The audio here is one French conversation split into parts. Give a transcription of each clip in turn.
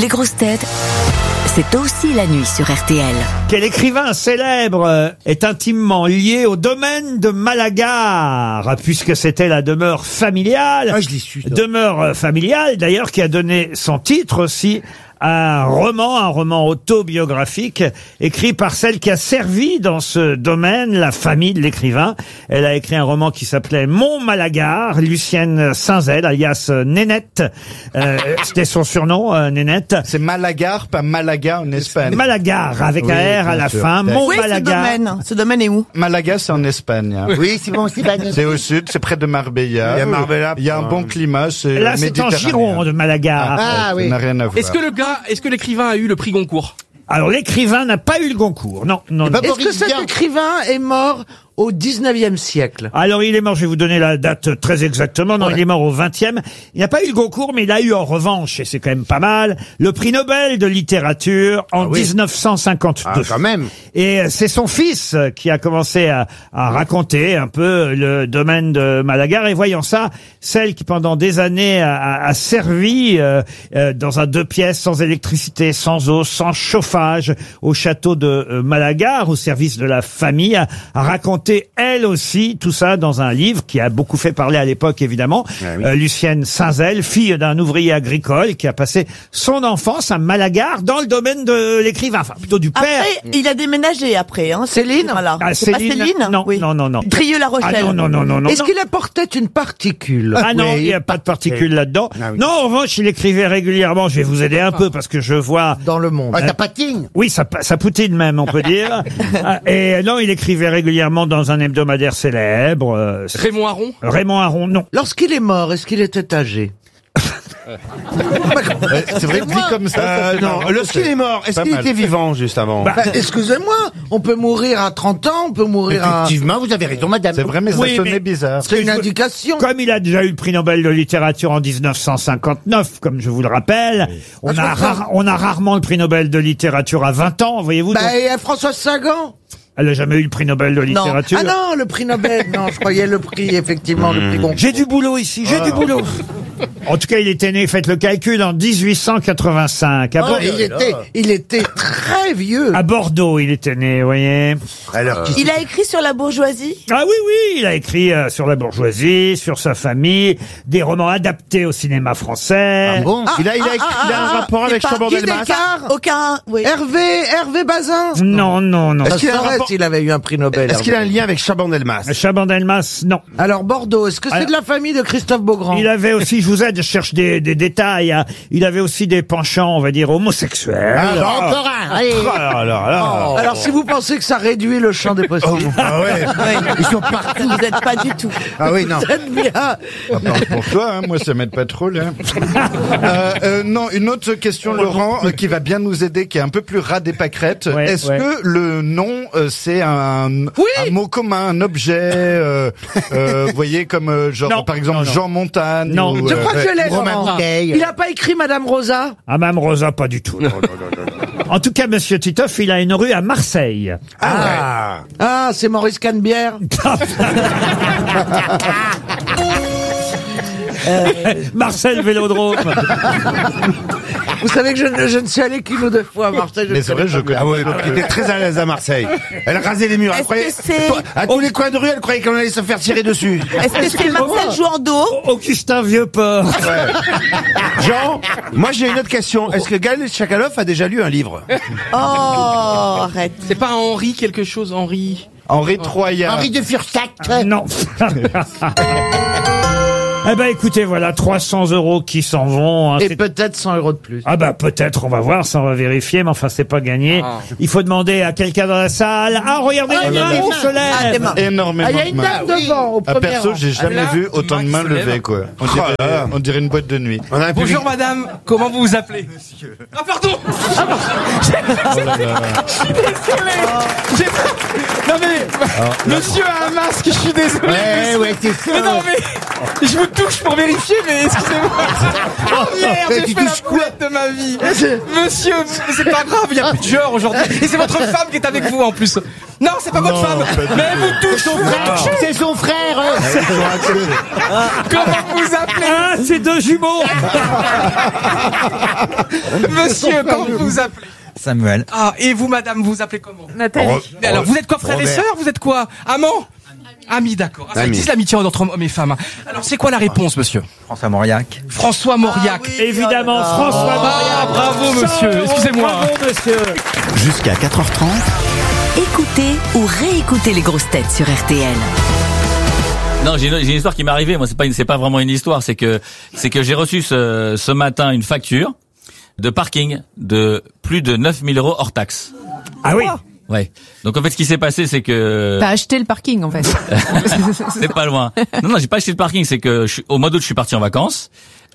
Les grosses têtes, c'est aussi la nuit sur RTL. Quel écrivain célèbre est intimement lié au domaine de Malagar, puisque c'était la demeure familiale. Ah, je l'ai su. Demeure familiale, d'ailleurs, qui a donné son titre aussi à un roman autobiographique écrit par celle qui a servi dans ce domaine, la famille de l'écrivain. Elle a écrit un roman qui s'appelait Mon Malagar, Lucienne Saint-Zel, alias Nénette. C'était son surnom, Nénette. C'est Malagar, pas Malaga en Espagne. Malagar, avec un R à la fin. Mon Malagar. Ce domaine est où? Malaga, c'est en Espagne. Hein. Oui, c'est bon, c'est pas C'est au sud, c'est près de Marbella. Il y a Marbella. Il y a un bon climat, c'est Là, c'est en Gironde, de Malagar. Ah, oui. Ça n'a rien à voir. Est-ce que l'écrivain a eu le prix Goncourt? Alors, l'écrivain n'a pas eu le Goncourt. Non, non, non. Est-ce que cet écrivain est mort au 19e siècle? Alors, il est mort, je vais vous donner la date très exactement. Non, il est mort au 20e. Il n'a pas eu le Goncourt, mais il a eu en revanche, et c'est quand même pas mal, le prix Nobel de littérature en 1952. Ah, quand même. Et c'est son fils qui a commencé à raconter un peu le domaine de Malagar. Et voyant ça, celle qui pendant des années a servi dans un 2 pièces, sans électricité, sans eau, sans chauffage, au château de Malagar, au service de la famille, a raconté elle aussi tout ça dans un livre qui a beaucoup fait parler à l'époque, évidemment. Lucienne Saint-Zel, fille d'un ouvrier agricole qui a passé son enfance à Malagar dans le domaine de l'écrivain, enfin plutôt du père. Après, il a déménagé après, hein. Céline? Voilà. Ah, C'est pas Céline? Non, Oui. non. Trieux-La Rochelle. Ah, non. Est-ce qu'il apportait une particule? Ah non, il n'y a pas de particules là-dedans. Ah oui. Non, en revanche, il écrivait régulièrement. Je vais vous aider un peu parce que je vois. Dans le monde. Ah, ça patine. Oui, ça poutine même, on peut dire. Et non, il écrivait régulièrement dans un hebdomadaire célèbre. Raymond Aron? Raymond Aron, non. Lorsqu'il est mort, est-ce qu'il était âgé? C'est vrai que dit comme ça. Non, lorsqu'il est mort, est-ce Pas qu'il mal. était vivant juste avant? Excusez-moi, on peut mourir à 30 ans, on peut mourir à... Effectivement, vous avez raison, madame. C'est vrai, mais ça Oui, sonnait mais- bizarre. C'est une indication. Comme il a déjà eu le prix Nobel de littérature en 1959, comme je vous le rappelle, on a rarement le prix Nobel de littérature à 20 ans, voyez-vous. donc Et Françoise Sagan? elle n'a jamais eu le prix Nobel de littérature. Ah non, le prix Nobel, non, je croyais le prix, effectivement, le prix Goncourt. J'ai du boulot ici, j'ai du boulot. En tout cas, il était né, faites le calcul, en 1885. Il était très vieux. À Bordeaux, il était né, vous voyez. Alors, Il a écrit sur la bourgeoisie? Ah oui, il a écrit sur la bourgeoisie, sur sa famille, des romans adaptés au cinéma français. bon, il a un rapport avec Chaban-Delmas. Aucun, oui. Hervé Bazin. Non. Ça Est-ce qu'il a un serait rapport- s'il avait eu un prix Nobel. Est-ce qu'il a un lien avec Chaban-Delmas? Chaban-Delmas, non. Alors Bordeaux, est-ce que c'est Alors- de la famille de Christophe Beaugrand? Il avait aussi, je vous aide, je cherche des détails, hein. Il avait aussi des penchants, on va dire, homosexuels. Encore un, allez. Alors si vous pensez que ça réduit le champ des possibles, Ah ouais. Ils sont partout. Vous n'êtes pas du tout. Ah oui, non. faites bien. Pour toi, hein, moi ça m'aide pas trop là. Non, une autre question, Laurent, qui va bien nous aider, qui est un peu plus ras des pâquerettes. Ouais, Est-ce ouais. que le nom, c'est un mot commun, un objet, vous voyez, comme genre Non, par exemple non. Jean Montagne Non. ou, Je crois que je l'ai, Romain Laurent. Bouteille. Il a pas écrit Madame Rosa? Ah, Mme Rosa, pas du tout. En tout cas, Monsieur Titoff, il a une rue à Marseille. Ah. Ah, c'est Maurice Canebière. Marcel Vélodrome. Vous savez que je ne suis allé qu'une ou deux fois à Marseille. Mais c'est vrai, je connais. Ah ouais, donc il était très à l'aise à Marseille. Elle rasait les murs. Elle Est-ce croyait, que c'est- à tous les coins de rue, elle croyait qu'on allait se faire tirer dessus. Est-ce que c'est Marcel Jouandeau? Augustin Vieux-Port. Jean, moi j'ai une autre question. Est-ce que Gaël Tchakaloff a déjà lu un livre? Oh, arrête. C'est pas Henri quelque chose, Henri? Henri Troyat. Henri de Fursac. Non. Eh ben, écoutez, voilà, 300 € qui s'en vont. Hein. Et C'est- peut-être 100 € de plus. Ah bah peut-être, on va voir, ça on va vérifier, mais enfin c'est pas gagné. Il faut demander à quelqu'un dans la salle. Ah, regardez les mains qui se Ah, des lèvent. mains. Énormément Ah, il y a de une mains. dame devant, au Ah, premier perso, rang. j'ai jamais Là, vu autant de une mains main qui se levées, lève. quoi. On dirait une boîte de nuit. On a un public- Bonjour madame, comment vous vous appelez? Ah pardon! Désolé! Non mais, monsieur a un masque, je suis désolé. Ouais, t'es Mais non mais, je vous touche pour vérifier, mais excusez-moi. Oh merde, j'ai fait la boulette de ma vie. Monsieur, c'est pas grave, il y a plus de genre aujourd'hui. Et c'est votre femme qui est avec vous en plus. Non, c'est pas votre femme. Mais elle vous touche. C'est son frère. Comment vous appelez? Ah, c'est deux jumeaux. Monsieur, comment vous appelez? Samuel. Ah, et vous, madame, vous appelez comment? Nathalie. Mais alors, vous êtes quoi, frères et sœurs? Vous êtes quoi? Amants? Amis, d'accord. Ah, ça existe l'amitié entre hommes et femmes. Alors, c'est quoi la réponse, monsieur? François Mauriac. François Mauriac. Évidemment, François Mauriac. Bravo, monsieur. 100 €. Excusez-moi. Bravo, monsieur. Jusqu'à 4h30. Écoutez ou réécoutez les grosses têtes sur RTL. Non, j'ai une histoire qui m'est arrivée. Moi, c'est pas vraiment une histoire. C'est que j'ai reçu ce matin une facture de parking de plus de 9 000 € hors taxe. Ah oui. Ouais. Donc en fait, ce qui s'est passé, c'est que T'as acheté le parking en fait. c'est pas loin. Non, j'ai pas acheté le parking. C'est que au mois d'août, je suis parti en vacances.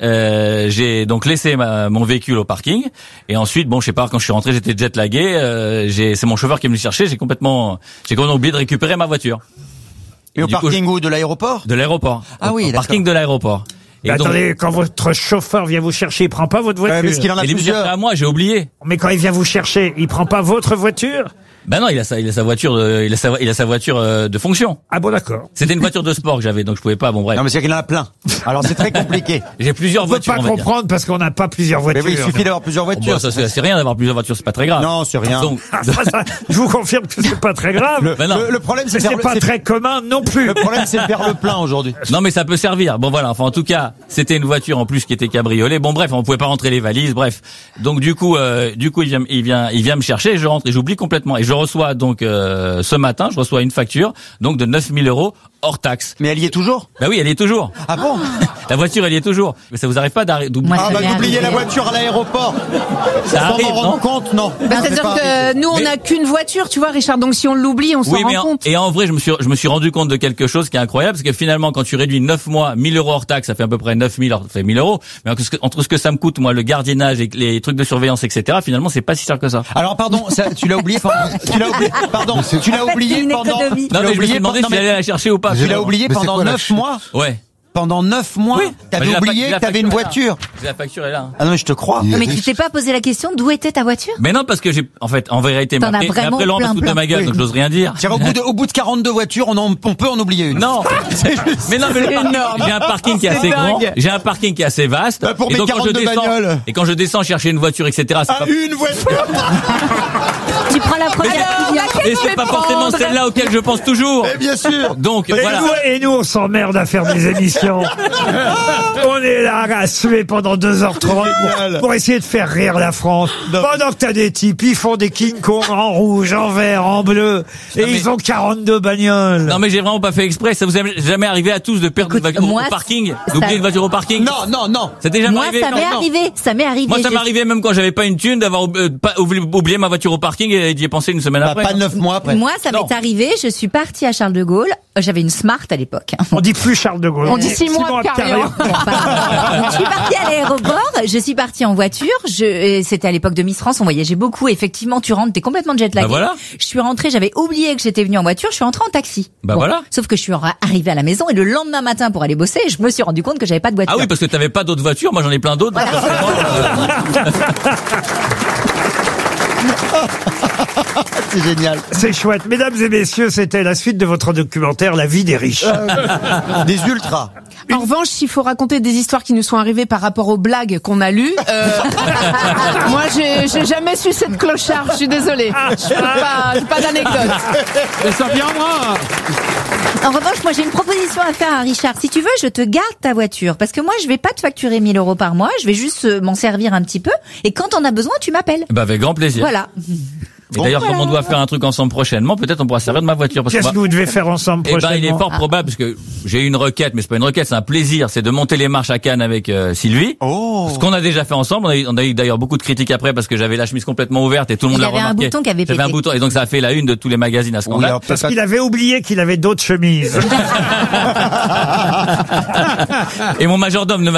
J'ai donc laissé mon véhicule au parking et ensuite, bon, je sais pas, quand je suis rentré, j'étais jet lagué. C'est mon chauffeur qui est venu chercher. J'ai complètement oublié de récupérer ma voiture. Et au Du coup, parking où? De l'aéroport? De l'aéroport. Ah oui, au d'accord. parking de l'aéroport. Et Mais donc, attendez, quand votre chauffeur vient vous chercher, il prend pas votre voiture. parce qu'il en a il est venu chercher plusieurs. à moi, j'ai oublié. Mais quand il vient vous chercher, il prend pas votre voiture? Ben non, il a sa voiture, il a sa voiture de fonction. Ah bon, d'accord. C'était une voiture de sport que j'avais, donc je pouvais pas. Bon bref. Non, mais c'est qu'il en a plein. Alors c'est très compliqué. J'ai plusieurs On peut voitures. pas on va dire. comprendre parce qu'on n'a pas plusieurs Mais voitures. oui, il suffit d'avoir plusieurs voitures. Bon, ça c'est rien d'avoir plusieurs voitures, c'est pas très grave. Non, c'est rien. Donc, Ah, ça, je vous confirme que c'est pas très grave. ben non. Le problème, Mais c'est c'est pas très commun non plus. Le problème, c'est de faire le plein aujourd'hui. Non mais ça peut servir. Bon voilà, enfin en tout cas, c'était une voiture en plus qui était cabriolet. Bon bref, on pouvait pas rentrer les valises, bref. Donc du coup il vient me chercher, et je rentre et j'oublie complètement et je reçois donc ce matin, je reçois une facture donc de 9 000 € hors taxe. Mais elle y est toujours? Bah oui, elle y est toujours. Ah bon? La voiture, elle y est toujours. Mais ça vous arrive pas d'oublier? Moi, Ah ça bah m'est d'oublier arrivé. la voiture à l'aéroport. Ça Sans arrive, m'en non? rendre compte, non. Bah, c'est-à-dire que nous, on n'a qu'une voiture, tu vois, Richard. Donc si on l'oublie, on s'en Oui, mais rend compte. et en vrai, je me suis rendu compte de quelque chose qui est incroyable, parce que finalement, quand tu réduis 9 mois, 1 000 € hors taxe, ça fait à peu près 9 000, ça fait 1 000 €. Mais entre ce que ça me coûte, moi, le gardiennage et les trucs de surveillance, etc., finalement, c'est pas si cher que ça. Alors pardon, tu l'as oublié pendant... Pardon, tu l'as oublié une pendant... économie. Non, mais je me suis oublié demandé pendant- si j'allais la chercher ou pas. Tu l'as oublié Mais c'est pendant quoi la 9 chute? mois? Ouais. Pendant 9 mois? Oui. T'avais Bah, j'ai oublié la que t'avais une facture est là. voiture? La facture est là. Ah non, mais je te crois. Mais tu t'es pas posé la question d'où était ta voiture? Mais non, parce que en vérité, T'en as mais vraiment après, Laurent va se foutre de ma gueule, plein. donc j'ose rien dire. Tiens, au bout de 42 voitures, on peut en oublier une. Non, mais non, mais le parking, j'ai un parking qui est assez grand, j'ai un parking qui est assez vaste. Bah, pour et mes donc quand je 42 descends, bagnoles. et quand je descends chercher une voiture, etc., c'est Ah, pas, une voiture. Tu prends la première qui vient. et c'est pas forcément celle-là auquel je pense toujours. Eh bien sûr. Donc, Et, voilà. et nous, on s'emmerde à faire des émissions. On est là à suer pendant 2h30 pour essayer de faire rire la France. Pendant que t'as des types, ils font des King Kong en rouge, en vert, en bleu, et Non, mais- ils ont 42 bagnoles. Non, mais j'ai vraiment pas fait exprès. Ça vous est jamais arrivé à tous de perdre une voiture moi, au parking, ça- d'oublier une voiture au parking? Non. Ça t'est jamais Moi, arrivé? ça m'est Non. arrivé. Ça m'est arrivé. Moi, ça Je- m'est arrivé même quand j'avais pas une thune d'avoir oublié ma voiture au parking et d'y penser une semaine Bah, après. pas 9 mois après. Moi, ça Non. m'est arrivé. Je suis partie à Charles de Gaulle. J'avais une Smart à l'époque. On dit plus Charles de Gaulle. On dit 6 mois de carrière. Donc, je suis partie à l'aéroport, je suis partie en voiture, c'était à l'époque de Miss France, on voyageait beaucoup, effectivement, tu rentres, t'es complètement jet lagué. Bah voilà. Je suis rentrée, j'avais oublié que j'étais venue en voiture, je suis rentrée en taxi. Bah voilà. Sauf que je suis arrivée à la maison et le lendemain matin pour aller bosser, je me suis rendu compte que j'avais pas de voiture. Ah oui, parce que t'avais pas d'autres voitures, moi j'en ai plein d'autres. C'est génial. C'est chouette. Mesdames et messieurs, c'était la suite de votre documentaire La vie des riches. Des ultras. En revanche, s'il faut raconter des histoires qui nous sont arrivées par rapport aux blagues qu'on a lues, moi, j'ai jamais su cette clochard. Je suis désolée. J'ai pas d'anecdote. Mais ça viendra. En revanche, moi j'ai une proposition à faire à Richard. Si tu veux, je te garde ta voiture. Parce que moi, je vais pas te facturer 1 000 € par mois, je vais juste m'en servir un petit peu. Et quand on a besoin, tu m'appelles. Bah avec grand plaisir. Voilà. Et d'ailleurs, comme on doit faire un truc ensemble prochainement, peut-être on pourra se servir de ma voiture. Parce Qu'est-ce que que vous devez faire ensemble eh ben, prochainement? il est fort probable, parce que j'ai eu une requête, mais c'est pas une requête, c'est un plaisir, c'est de monter les marches à Cannes avec Sylvie. Oh. Ce qu'on a déjà fait ensemble, on a eu d'ailleurs beaucoup de critiques après parce que j'avais la chemise complètement ouverte et tout le monde Il l'a avait un remarqué. bouton qui avait J'avais un pété. bouton, et donc ça a fait la une de tous les magazines à ce moment-là. Parce qu'il avait oublié qu'il avait d'autres chemises. Et mon majordome ne m'a